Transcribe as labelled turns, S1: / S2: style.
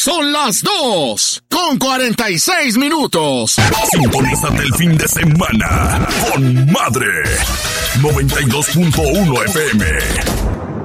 S1: Son las 2:46.
S2: Sintonízate el fin de semana con Madre 92.1 FM.